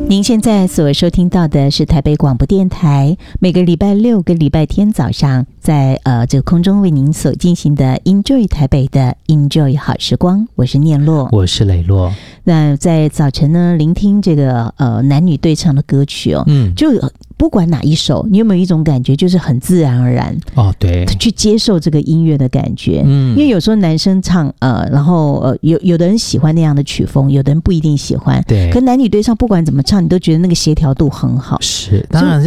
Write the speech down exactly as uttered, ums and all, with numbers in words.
您现在所收听到的是台北广播电台，每个礼拜六跟礼拜天早上在呃这个空中为您所进行的 Enjoy 台北的 Enjoy 好时光，我是念洛， 我是磊洛。 那在早晨呢，聆听这个呃男女对唱的歌曲哦，嗯，就不管哪一首，你有没有一种感觉，就是很自然而然哦，对， 去接受这个音乐的感觉，嗯，因为有时候男生唱呃，然后呃有有的人喜欢那样的曲风，有的人不一定喜欢， 对， 可男女对唱不管怎么唱，你都觉得那个协调度很好， 是，当然